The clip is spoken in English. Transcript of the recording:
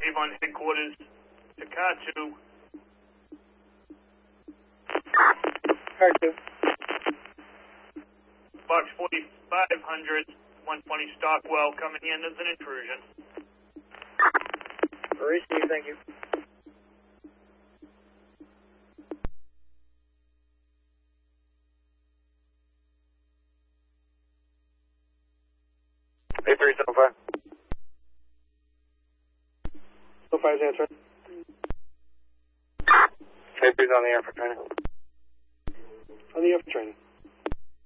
Avon headquarters to Car 2. Car 2. Box 4500, 120 Stockwell coming in as an intrusion. Receive, thank you. A375. 05's answering. A3's on the air for training. On the air for training.